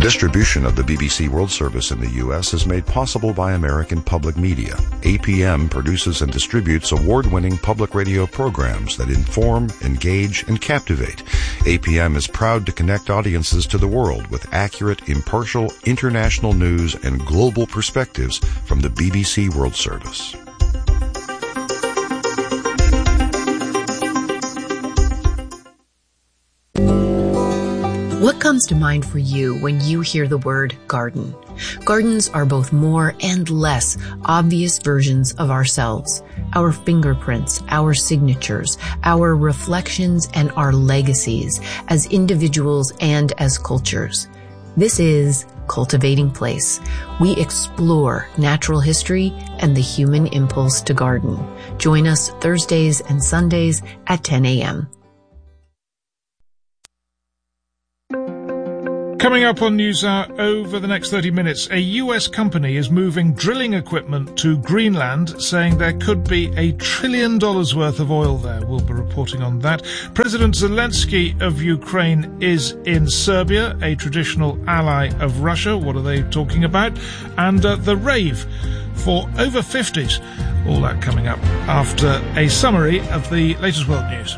Distribution of the BBC World Service in the U.S. is made possible by American Public Media. APM produces and distributes award-winning public radio programs that inform, engage, and captivate. APM is proud to connect audiences to the world with accurate, impartial, international news and global perspectives from the BBC World Service. What comes to mind for you when you hear the word garden? Gardens are both more and less obvious versions of ourselves, our fingerprints, our signatures, our reflections, and our legacies as individuals and as cultures. This is Cultivating Place. We explore natural history and the human impulse to garden. Join us Thursdays and Sundays at 10 a.m. Coming up on NewsHour over the next 30 minutes, a US company is moving drilling equipment to Greenland, saying there could be $1 trillion worth of oil there. We'll be reporting on that. President Zelensky of Ukraine is in Serbia, a traditional ally of Russia. What are they talking about? And the rave for over 50s. All that coming up after a summary of the latest world news.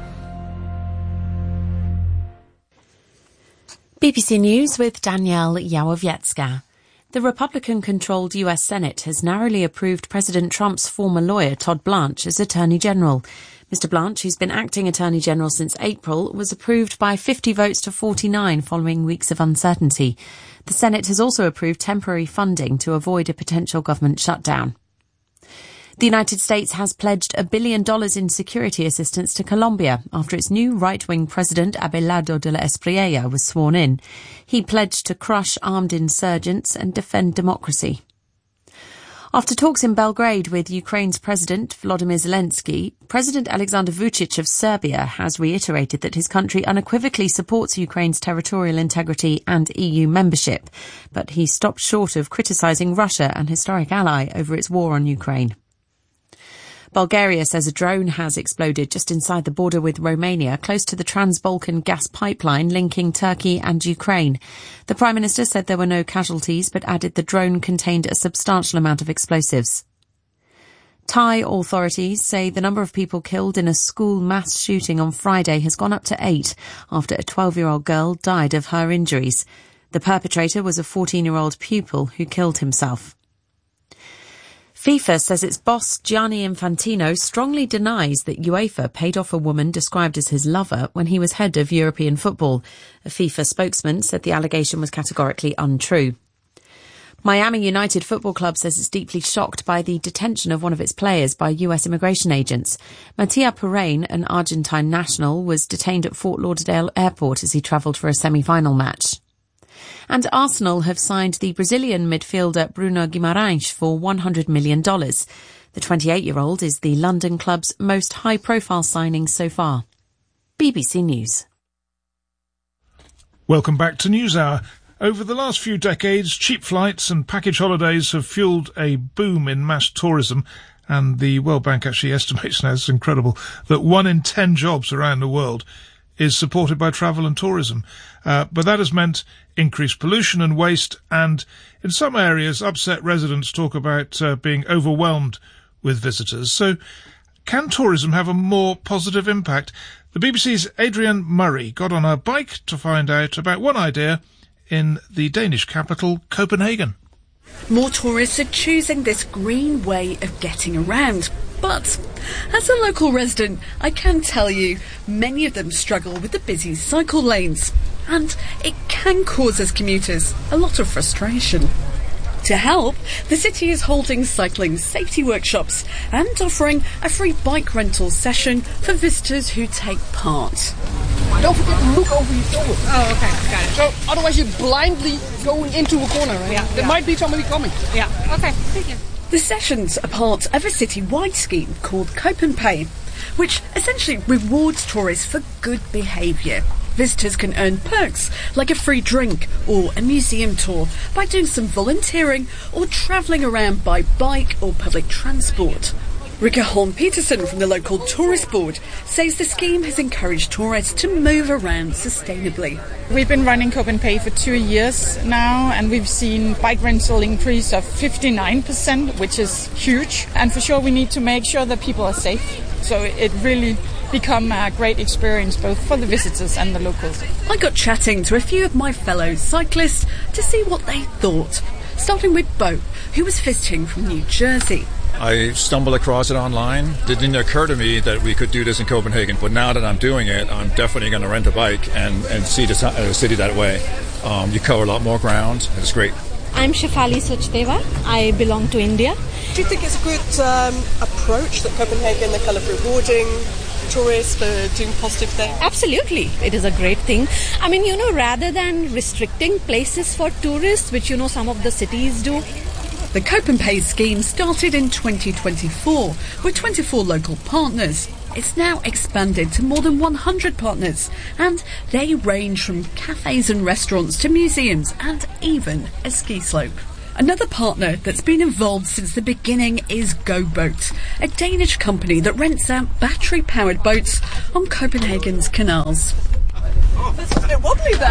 BBC News with Danielle Yawowiecka. The Republican-controlled US Senate has narrowly approved President Trump's former lawyer, Todd Blanche, as Attorney General. Mr Blanche, who's been acting Attorney General since April, was approved by 50 votes to 49 following weeks of uncertainty. The Senate has also approved temporary funding to avoid a potential government shutdown. The United States has pledged $1 billion in security assistance to Colombia after its new right-wing president, Abelardo de la Espriella, was sworn in. He pledged to crush armed insurgents and defend democracy. After talks in Belgrade with Ukraine's President Volodymyr Zelensky, President Alexander Vučić of Serbia has reiterated that his country unequivocally supports Ukraine's territorial integrity and EU membership, but he stopped short of criticising Russia, an historic ally, over its war on Ukraine. Bulgaria says a drone has exploded just inside the border with Romania, close to the Trans-Balkan gas pipeline linking Turkey and Ukraine. The Prime Minister said there were no casualties, but added the drone contained a substantial amount of explosives. Thai authorities say the number of people killed in a school mass shooting on Friday has gone up to 8 after a 12-year-old girl died of her injuries. The perpetrator was a 14-year-old pupil who killed himself. FIFA says its boss, Gianni Infantino, strongly denies that UEFA paid off a woman described as his lover when he was head of European football. A FIFA spokesman said the allegation was categorically untrue. Miami United Football Club says it's deeply shocked by the detention of one of its players by US immigration agents. Mattia Perrine, an Argentine national, was detained at Fort Lauderdale Airport as he travelled for a semi-final match. And Arsenal have signed the Brazilian midfielder Bruno Guimarães for $100 million. The 28-year-old is the London club's most high-profile signing so far. BBC News. Welcome back to NewsHour. Over the last few decades, cheap flights and package holidays have fueled a boom in mass tourism, and the World Bank actually estimates, now it's incredible, that 1 in 10 jobs around the world is supported by travel and tourism. But that has meant increased pollution and waste, and in some areas, upset residents talk about being overwhelmed with visitors. So can tourism have a more positive impact? The BBC's Adrienne Murray got on her bike to find out about one idea in the Danish capital, Copenhagen. More tourists are choosing this green way of getting around. But as a local resident, I can tell you, many of them struggle with the busy cycle lanes. And it can cause us commuters a lot of frustration. To help, the city is holding cycling safety workshops and offering a free bike rental session for visitors who take part. Don't forget to look over your shoulder. Oh, okay, got it. So otherwise you're blindly going into a corner, right? Yeah, There might be somebody coming. Yeah, okay, thank you. The sessions are part of a city-wide scheme called CopenPay, which essentially rewards tourists for good behaviour. Visitors can earn perks like a free drink or a museum tour by doing some volunteering or travelling around by bike or public transport. Rika Holm Peterson from the local tourist board says the scheme has encouraged tourists to move around sustainably. We've been running Copenhagen for 2 years now, and we've seen bike rental increase of 59%, which is huge. And for sure, we need to make sure that people are safe. So it really become a great experience both for the visitors and the locals. I got chatting to a few of my fellow cyclists to see what they thought, starting with Bo, who was visiting from New Jersey. I stumbled across it online. It didn't occur to me that we could do this in Copenhagen, but now that I'm doing it, I'm definitely going to rent a bike and see the city that way. You cover a lot more ground. It's great. I'm Shefali Sachdeva. I belong to India. Do you think it's a good approach that Copenhagen, they're kind of rewarding tourists for doing positive things? Absolutely. It is a great thing. I mean, rather than restricting places for tourists, which, some of the cities do. The Copenpay scheme started in 2024 with 24 local partners. It's now expanded to more than 100 partners, and they range from cafes and restaurants to museums and even a ski slope. Another partner that's been involved since the beginning is GoBoat, a Danish company that rents out battery-powered boats on Copenhagen's canals. This is a bit wobbly there.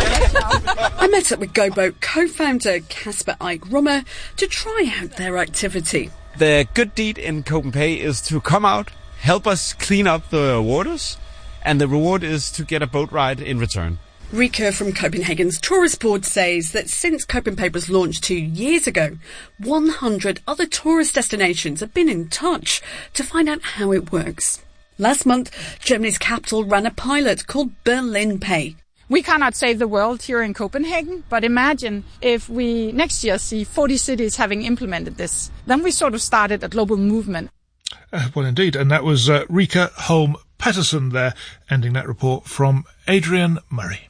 I met up with GoBoat co-founder Kasper Eik Rummer to try out their activity. The good deed in Copenhagen is to come out, help us clean up the waters, and the reward is to get a boat ride in return. Rika from Copenhagen's tourist board says that since Copenpay was launched 2 years ago, 100 other tourist destinations have been in touch to find out how it works. Last month, Germany's capital ran a pilot called Berlin Pay. We cannot save the world here in Copenhagen, but imagine if we next year see 40 cities having implemented this. Then we sort of started a global movement. Well, indeed, and that was Rika Holm Peterson there, ending that report from Adrian Murray.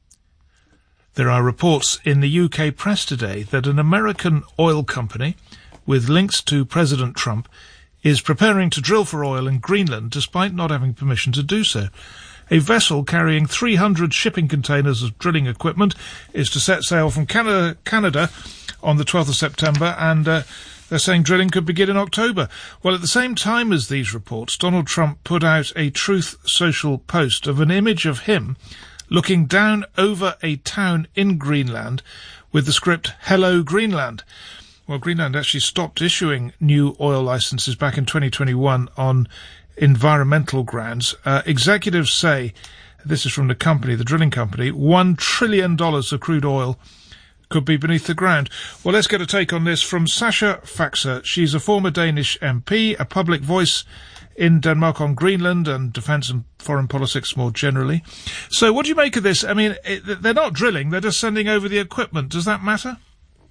There are reports in the UK press today that an American oil company with links to President Trump is preparing to drill for oil in Greenland despite not having permission to do so. A vessel carrying 300 shipping containers of drilling equipment is to set sail from Canada on the 12th of September, and they're saying drilling could begin in October. Well, at the same time as these reports, Donald Trump put out a Truth Social post of an image of him looking down over a town in Greenland with the script, "Hello, Greenland." Well, Greenland actually stopped issuing new oil licenses back in 2021 on environmental grounds. Executives say, this is from the company, the drilling company, $1 trillion of crude oil could be beneath the ground. Well, let's get a take on this from Sasha Faxer. She's a former Danish MP, a public voice in Denmark on Greenland and defence and foreign politics more generally. So what do you make of this? I mean, they're not drilling, they're just sending over the equipment. Does that matter?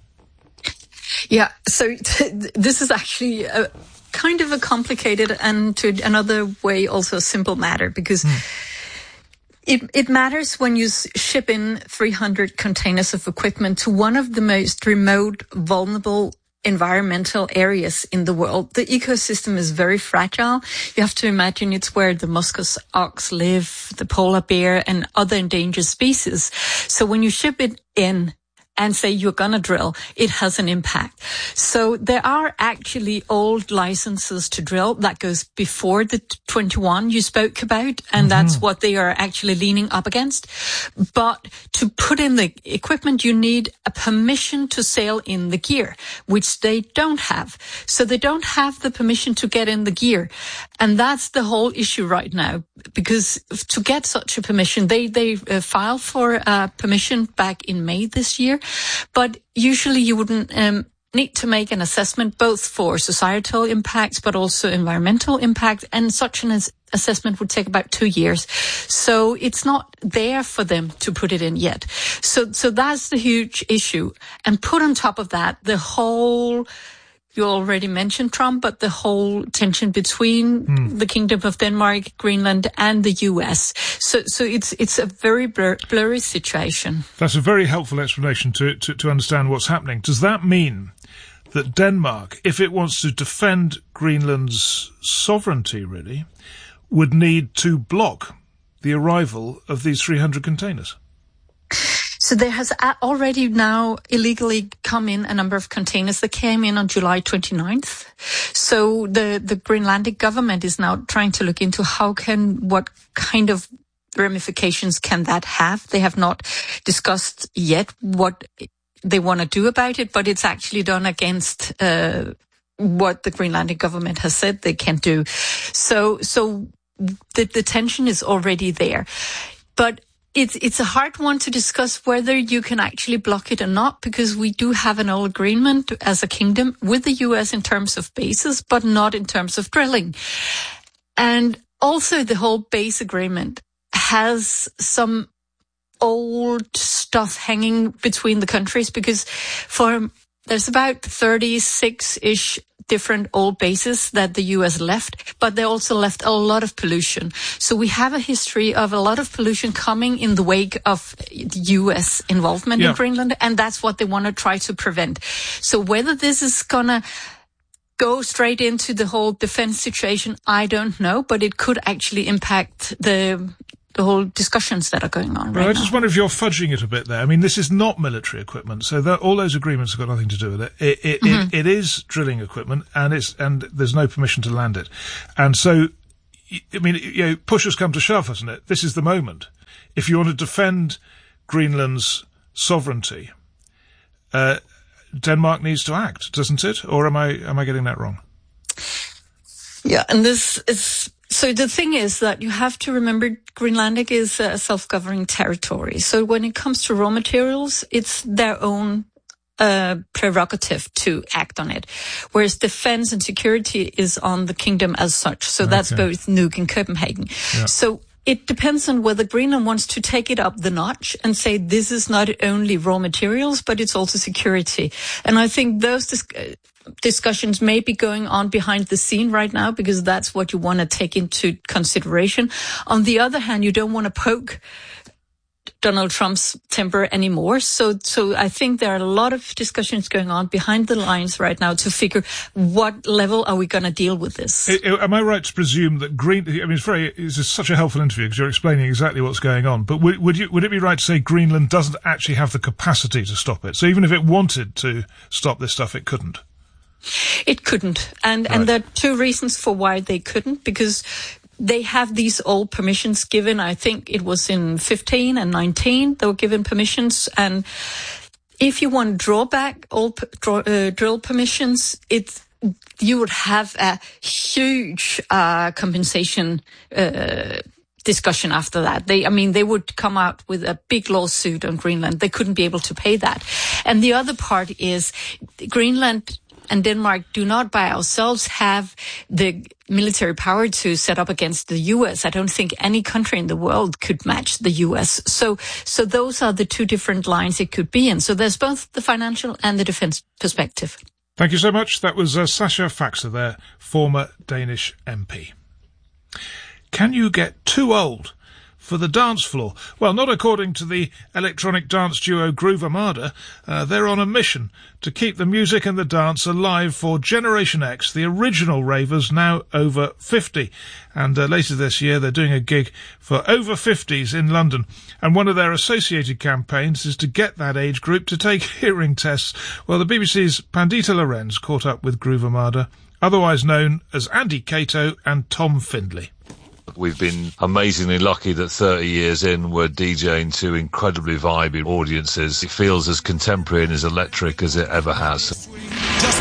Yeah, so this is actually kind of a complicated and to another way also a simple matter, because it matters when you ship in 300 containers of equipment to one of the most remote, vulnerable environmental areas in the world. The ecosystem is very fragile. You have to imagine it's where the Muscus ox live, the polar bear and other endangered species. So when you ship it in and say you're going to drill, it has an impact. So there are actually old licenses to drill that goes before the 21 you spoke about, and that's what they are actually leaning up against. But to put in the equipment, you need a permission to sail in the gear, which they don't have. So they don't have the permission to get in the gear. And that's the whole issue right now, because to get such a permission, they filed for permission back in May this year. But usually you wouldn't need to make an assessment both for societal impacts but also environmental impact, and such an assessment would take about 2 years. So it's not there for them to put it in yet. So that's the huge issue. And put on top of that, the whole, you already mentioned Trump, but the whole tension between the Kingdom of Denmark, Greenland, and the US. So it's a very blurry situation. That's a very helpful explanation to understand what's happening. Does that mean that Denmark, if it wants to defend Greenland's sovereignty, really, would need to block the arrival of these 300 containers? So there has already now illegally come in a number of containers that came in on July 29th. So the Greenlandic government is now trying to look into what kind of ramifications can that have. They have not discussed yet what they want to do about it, but it's actually done against what the Greenlandic government has said they can do. So the tension is already there. But it's a hard one to discuss whether you can actually block it or not, because we do have an old agreement as a kingdom with the US in terms of bases, but not in terms of drilling. And also the whole base agreement has some old stuff hanging between the countries, because there's about 36-ish different old bases that the US left, but they also left a lot of pollution. So we have a history of a lot of pollution coming in the wake of the US involvement in Greenland, and that's what they want to try to prevent. So whether this is gonna go straight into the whole defense situation, I don't know, but it could actually impact the whole discussions that are going on right now. I just wonder if you're fudging it a bit there. I mean, this is not military equipment, so all those agreements have got nothing to do with it. It is drilling equipment, and there's no permission to land it. And so, I mean, push has come to shove, hasn't it? This is the moment. If you want to defend Greenland's sovereignty, Denmark needs to act, doesn't it? Or am I getting that wrong? Yeah, and this is. So the thing is that you have to remember Greenlandic is a self-governing territory. So when it comes to raw materials, it's their own prerogative to act on it. Whereas defense and security is on the kingdom as such. So that's both Nuuk and Copenhagen. Yeah. So it depends on whether Greenland wants to take it up the notch and say this is not only raw materials, but it's also security. And I think those discussions may be going on behind the scene right now, because that's what you want to take into consideration. On the other hand, you don't want to poke Donald Trump's temper anymore. So I think there are a lot of discussions going on behind the lines right now to figure what level are we going to deal with this. Am I right to presume that it's such a helpful interview because you're explaining exactly what's going on, but would it be right to say Greenland doesn't actually have the capacity to stop it? So even if it wanted to stop this stuff, it couldn't? It couldn't. And there are two reasons for why they couldn't, because they have these old permissions given. I think it was in 15 and 19 they were given permissions. And if you want to draw back old drill permissions, you would have a huge compensation discussion after that. They would come out with a big lawsuit on Greenland. They couldn't be able to pay that. And the other part is Greenland and Denmark do not by ourselves have the military power to set up against the US. I don't think any country in the world could match the US. So those are the two different lines it could be in. So there's both the financial and the defense perspective. Thank you so much. That was Sascha Faxe there, former Danish MP. Can you get too old for the dance floor? Well, not according to the electronic dance duo Groove Armada. They're on a mission to keep the music and the dance alive for Generation X, the original ravers now over 50. And later this year, they're doing a gig for over 50s in London. And one of their associated campaigns is to get that age group to take hearing tests. Well, the BBC's Pandita Lorenz caught up with Groove Armada, otherwise known as Andy Cato and Tom Findlay. We've been amazingly lucky that 30 years in, we're DJing to incredibly vibey audiences. It feels as contemporary and as electric as it ever has.